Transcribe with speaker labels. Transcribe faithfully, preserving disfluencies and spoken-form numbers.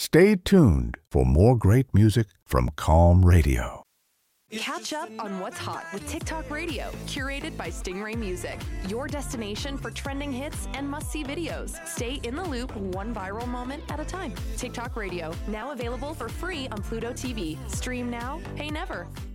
Speaker 1: Stay tuned for more great music from Calm Radio.
Speaker 2: Catch up on what's hot with TikTok Radio, curated by Stingray Music. Your destination for trending hits and must-see videos. Stay in the loop one viral moment at a time. TikTok Radio, now available for free on Pluto T V. Stream now, pay never.